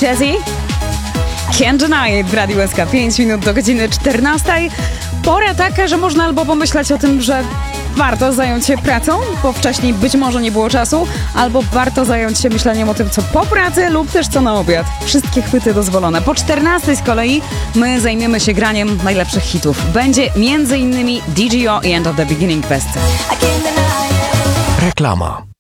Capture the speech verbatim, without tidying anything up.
Tezzy, Can't Deny It w Radiu S K. pięć minut do godziny czternastej. Pora taka, że można albo pomyśleć o tym, że warto zająć się pracą, bo wcześniej być może nie było czasu, albo warto zająć się myśleniem o tym, co po pracy lub też co na obiad. Wszystkie chwyty dozwolone. Po czternastej z kolei my zajmiemy się graniem najlepszych hitów. Będzie między innymi D G O i End of the Beginning Fest. Reklama.